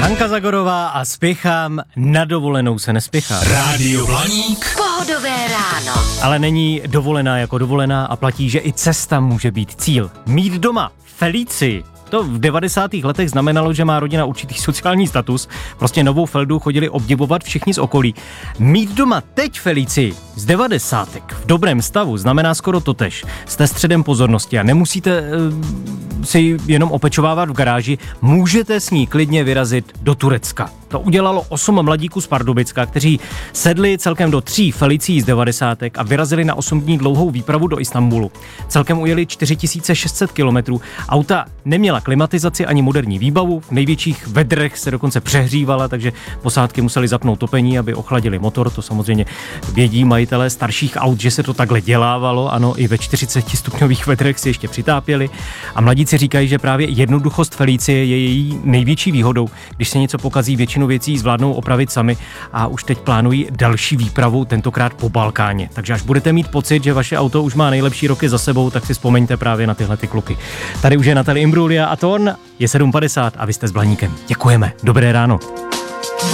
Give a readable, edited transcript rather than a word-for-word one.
Hanka Zagorová a Spěchám, na dovolenou se nespěchá. Rádio Blaník. Pohodové ráno. Ale není dovolená jako dovolená a platí, že i cesta může být cíl. Mít doma Felicii. To v 90. letech znamenalo, že má rodina určitý sociální status. Prostě Novou Feldu chodili obdivovat všichni z okolí. Mít doma teď Felicii z 90. v dobrém stavu znamená skoro totež. Jste středem pozornosti a nemusíte si jenom opečovávat v garáži. Můžete s ní klidně vyrazit do Turecka. To udělalo 8 mladíků z Pardubicka, kteří sedli celkem do 3 Felicií z 90. a vyrazili na 8 dní dlouhou výpravu do Istanbulu. Celkem ujeli 4600 kilometrů. Auta neměla klimatizaci ani moderní výbavu, v největších vedrech se dokonce přehřívala, takže posádky museli zapnout topení, aby ochladili motor. To samozřejmě vědí majitelé starších aut, že se to takhle dělávalo. Ano, i ve 40 stupňových vedrech si ještě přitápěli. A mladíci říkají, že právě jednoduchost Felicie je její největší výhodou. Když se něco pokazí, většinu věcí zvládnou opravit sami a už teď plánují další výpravu, tentokrát po Balkáně. Takže až budete mít pocit, že vaše auto už má nejlepší roky za sebou, tak si vzpomeňte právě na tyhle ty kluky. Tady už je Natalie Imbruglia a Thorn, je 7:50 a vy jste s Blaníkem. Děkujeme. Dobré ráno.